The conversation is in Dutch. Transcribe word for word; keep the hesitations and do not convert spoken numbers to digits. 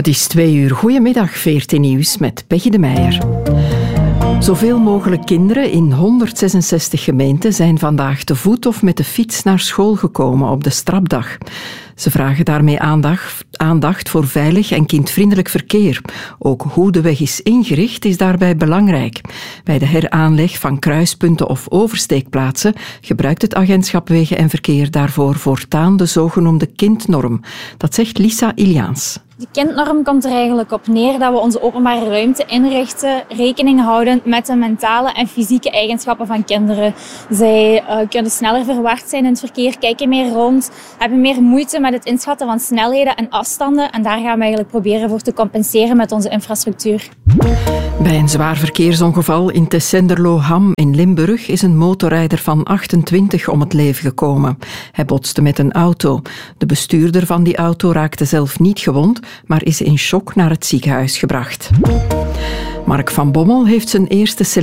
Het is twee uur. Goedemiddag, V R T Nieuws met Peggy de Meijer. Zoveel mogelijk kinderen in honderdzesenzestig gemeenten zijn vandaag te voet of met de fiets naar school gekomen op de Strapdag. Ze vragen daarmee aandacht, aandacht voor veilig en kindvriendelijk verkeer. Ook hoe de weg is ingericht is daarbij belangrijk. Bij de heraanleg van kruispunten of oversteekplaatsen gebruikt het agentschap Wegen en Verkeer daarvoor voortaan de zogenoemde kindnorm. Dat zegt Lisa Iliaans. De kindnorm komt er eigenlijk op neer dat we onze openbare ruimte inrichten, rekening houden met de mentale en fysieke eigenschappen van kinderen. Zij uh, kunnen sneller verward zijn in het verkeer, kijken meer rond, hebben meer moeite met het inschatten van snelheden en afstanden. En daar gaan we eigenlijk proberen voor te compenseren met onze infrastructuur. Bij een zwaar verkeersongeval in Tessenderlo-Ham in Limburg is een motorrijder van achtentwintig om het leven gekomen. Hij botste met een auto. De bestuurder van die auto raakte zelf niet gewond, maar is in shock naar het ziekenhuis gebracht. Mark van Bommel heeft zijn eerste